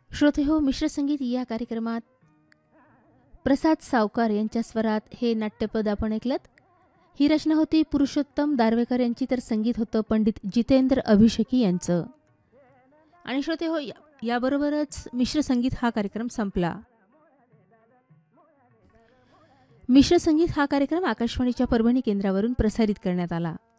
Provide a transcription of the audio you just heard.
श्रोते हो, मिश्र संगीत या कार्यक्रमात प्रसाद सावकार यांच्या स्वरात हे नाट्यपद आपण ऐकलत. ही रचना होती पुरुषोत्तम दारव्हेकर यांची, तर संगीत होतं पंडित जितेंद्र अभिषेकी यांचं. आणि श्रोते हो, याबरोबरच मिश्र संगीत हा कार्यक्रम संपला. मिश्र संगीत हा कार्यक्रम आकाशवाणीच्या परभणी केंद्रावरून प्रसारित करण्यात आला.